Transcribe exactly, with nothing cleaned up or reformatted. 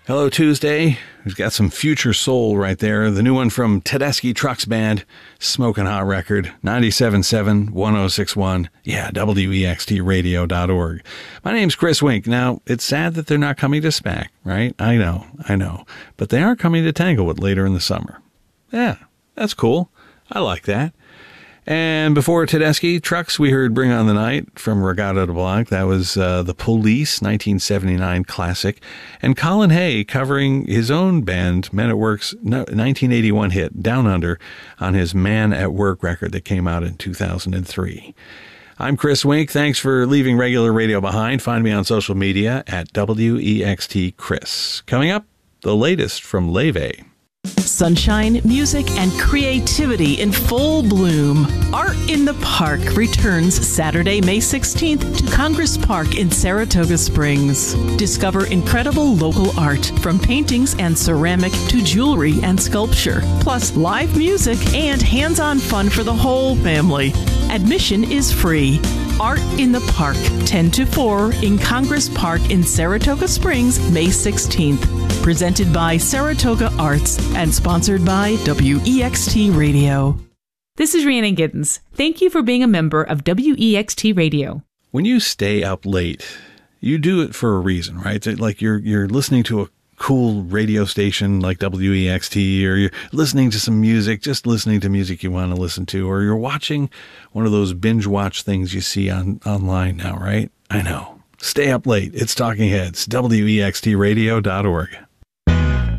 Hello, Tuesday. We've got some future soul right there. The new one from Tedeschi Trucks Band, Smokin' Hot record, ninety-seven point seven, one oh six point one. Yeah, W E X T radio dot org. My name's Chris Wink. Now, it's sad that they're not coming to SPAC, right? I know, I know. But they are coming to Tanglewood later in the summer. Yeah, that's cool. I like that. And before Tedeschi Trucks, we heard Bring On the Night from Regatta de Blanc. That was uh, the Police, nineteen seventy-nine classic. And Colin Hay covering his own band, Men at Work's nineteen eighty-one hit, Down Under, on his Man at Work record that came out in two thousand three. I'm Chris Wink. Thanks for leaving regular radio behind. Find me on social media at W E X T Chris. Coming up, the latest from Leve. Sunshine, music, and creativity in full bloom. Art in the Park returns Saturday, May sixteenth to Congress Park in Saratoga Springs. Discover incredible local art, from paintings and ceramic to jewelry and sculpture, plus live music and hands-on fun for the whole family. Admission is free. Art in the Park, ten to four in Congress Park in Saratoga Springs, May sixteenth. Presented by Saratoga Arts and sponsored by W E X T Radio. This is Rhiannon Giddens. Thank you for being a member of W E X T Radio. When you stay up late, you do it for a reason, right? Like you're you're listening to a cool radio station like W E X T, or you're listening to some music, just listening to music you want to listen to, or you're watching one of those binge watch things you see on online now, right? I know. Stay up late. It's Talking Heads, W E X T radio dot org.